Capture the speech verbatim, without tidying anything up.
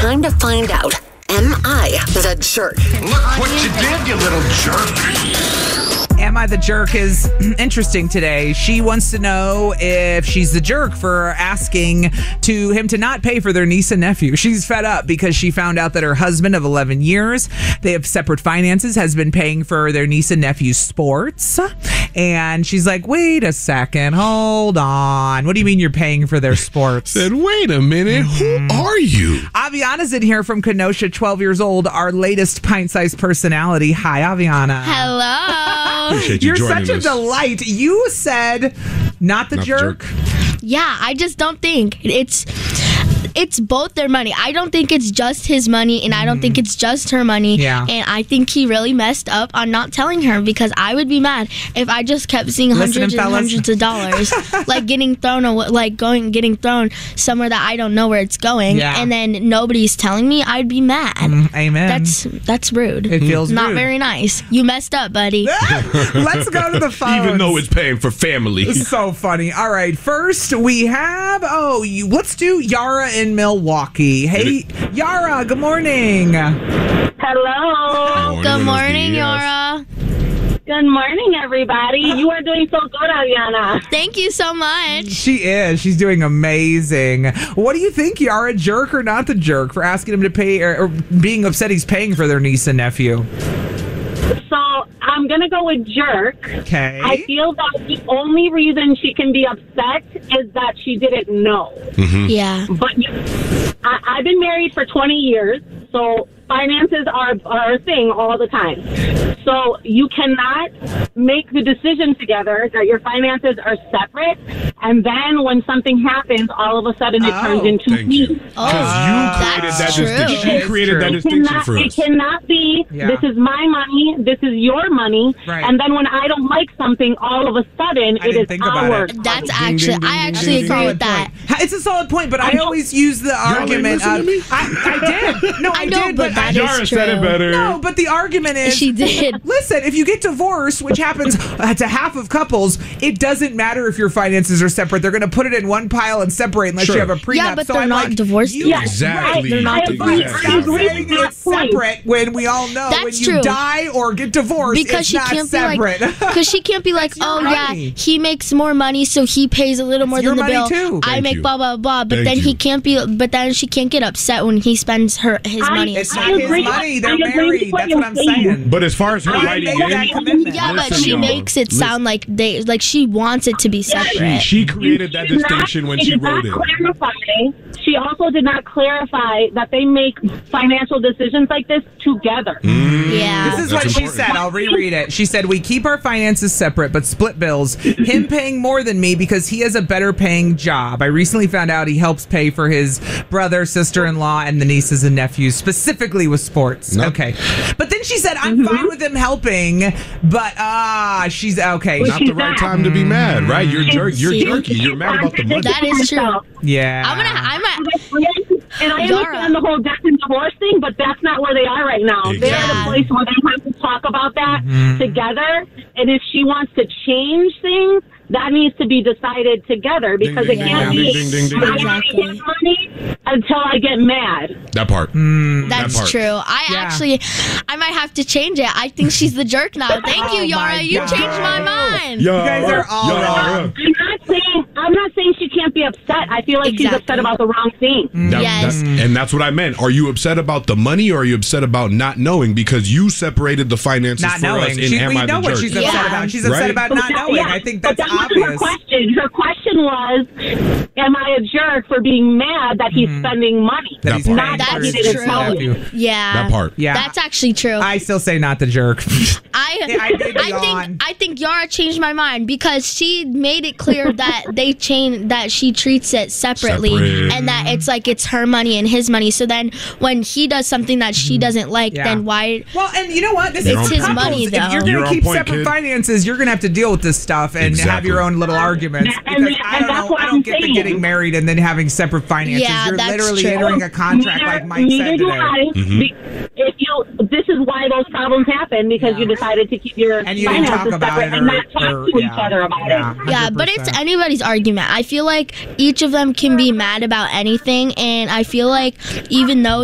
time to find out. Am I the jerk? Look what you did, you little jerk. Am I the jerk is interesting today. She wants to know if she's the jerk for asking to him to not pay for their niece and nephew. She's fed up because she found out that her husband of eleven years, they have separate finances, has been paying for their niece and nephew's sports. And she's like, wait a second, hold on. What do you mean you're paying for their sports? Said, wait a minute, who are you? Aviana's in here from Kenosha, twelve years old, our latest pint-sized personality. Hi, Aviana. Hello. Appreciate you You're joining such a us. delight. You said not the Not the jerk. jerk. Yeah, I just don't think it's it's both their money. I don't think it's just his money, and I don't think it's just her money. Yeah. And I think he really messed up on not telling her, because I would be mad if I just kept seeing Listening, hundreds and fellas? hundreds of dollars like getting thrown awa- like going getting thrown somewhere that I don't know where it's going, Yeah. and then nobody's telling me. I'd be mad. Mm, amen. That's that's rude. It feels not rude. very nice. You messed up, buddy. Let's go to the phone. Even though it's paying for family. So funny. All right. First, we have, oh, you, let's do Yara in Milwaukee. Hey, Yara, good morning. Hello. Good buenos morning, dias. Yara. Good morning, everybody. You are doing so good, Ariana. Thank you so much. She is. She's doing amazing. What do you think, Yara? Jerk or not the jerk for asking him to pay or, or being upset he's paying for their niece and nephew? So I'm going to go with jerk. Okay. I feel that the only reason she can be upset is that she didn't know. Yeah. But I, I've been married for twenty years, so finances are, are a thing all the time. So you cannot make the decision together that your finances are separate, and then when something happens, all of a sudden it Oh, turns into Thank me. you. Because you created that's that true. distinction. That She is created true. that It It distinction cannot, for it us. cannot be, Yeah. this is my money, this is your money, Right. and then when I don't like something, all of a sudden, I it didn't is think about our it. That's Ding, actually, ding, ding, I ding, actually ding, agree ding. with that. Ha- It's a solid point, but I, I know. always use the ain't argument listening of to me? I, I did. No, I, I know, did, but that I, is Yara said it true. better. no, but the argument is She did. Listen, if you get divorced, which happens uh, to half of couples, it doesn't matter if your finances are separate. They're going to put it in one pile and separate unless Sure. you have a prenup. Yeah, but so they're I'm not like, divorced you- yet. Exactly. They're not I agree. divorced. I Stop agree saying with that it's point. separate when we all know That's when you true. die or get divorced, Because it's she not can't separate. be like, because she can't be like, your oh money. yeah, he makes more money, so he pays a little more your than the money bill. too. I Thank make you. blah blah blah, but Thank then you. he can't be, but then she can't get upset when he spends her his I- money. It's and not I his agree. money. They're I agree with married. what That's you're what I'm saying. saying. But as far as her I writing made that in, commitment. Yeah, but Listen, she y'all. makes it Listen. sound like they like she wants it to be she, separate. she created that She did not- distinction when she she did wrote not it. clarify. She also did not clarify that they make financial decisions like this together. Yeah. This is That's what she important. said. I'll reread it. She said, we keep our finances separate, but split bills. Him paying more than me because he has a better paying job. I recently found out he helps pay for his brother, sister-in-law, and the nieces and nephews, specifically with sports. No. Okay. But then she said, I'm fine with him helping, but ah, she's okay. Which Not she's the right not. time to be mad, right? You're jerk. You're See? jerky. You're mad about the money. That is true. Yeah. I'm gonna, I'm gonna, And I Yara. understand the whole death and divorce thing, but that's not where they are right now. They're at Exactly. a place where they have to talk about that Mm-hmm. together. And if she wants to change things, that needs to be decided together because Ding, it ding, can't ding, be ding, ding, ding, I ding. want Exactly. his money until I get mad. That part. that's part. true. I Yeah. actually, I might have to change it. I think she's the jerk now. Thank Oh you, Yara. my You God. changed my mind. You guys are all wrong. I'm not saying I'm not saying she can't be upset. I feel like she's Exactly. upset about the wrong thing. That- Yes. that- and that's what I meant. Are you upset about the money or are you upset about not knowing because you seperated the finances not for us knowing. in She, Am we I know the what Jerk? she's upset Yeah. about. She's upset Right? about not knowing. I think that's but that wasn't her obvious. question. Her question was, am I a jerk for being mad that he's spending money? That he's That paying part. That's for his true. niece and nephew. Yeah. That part. Yeah. That's actually true. I still say not the jerk. I I did I yawn. think I think Yara changed my mind because she made it clear that they chain that she treats it separately Separate. and that it's like it's her money and his money. So then when he does something that she doesn't like, Yeah. then why? Well, and you know what? This You're is on his couples. money, If though. you're going You're to on keep point, separate kid. finances, you're going to have to deal with this stuff and have Exactly. your own little arguments. And- Because I and don't that's know, what I don't I'm get the saying. getting married and then having separate finances. Yeah, you're that's literally true. entering a contract Neither- like Mike neither said do today. I. Be- If you, this is why those problems happen because Yeah. you decided to keep your And you didn't finances talk about separate it and or- not talk or- to each yeah. other about Yeah. it. Yeah, but it's one hundred percent. anybody's argument. I feel like each of them can be mad about anything, and I feel like even though